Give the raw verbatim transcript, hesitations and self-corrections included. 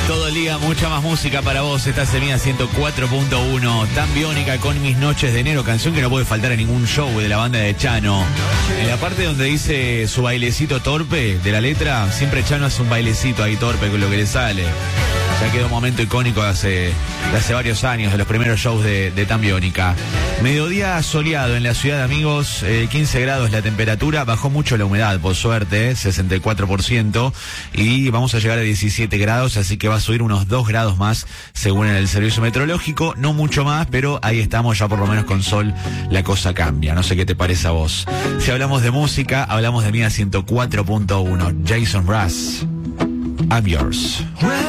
Todo el día, mucha más música para vos. Esta es Mía ciento cuatro punto uno. Tan biónica con Mis Noches de Enero. Canción que no puede faltar en ningún show de la banda de Chano. En la parte donde dice su bailecito torpe de la letra, siempre Chano hace un bailecito ahí torpe con lo que le sale. Ya quedó un momento icónico de hace, de hace varios años, de los primeros shows de, de Tan Biónica. Mediodía soleado en la ciudad de amigos, eh, quince grados la temperatura, bajó mucho la humedad, por suerte, sesenta y cuatro por ciento, y vamos a llegar a diecisiete grados, así que va a subir unos dos grados más, según el servicio meteorológico, no mucho más, pero ahí estamos, ya por lo menos con sol la cosa cambia, no sé qué te parece a vos. Si hablamos de música, hablamos de Mía ciento cuatro punto uno, Jason Mraz, I'm Yours.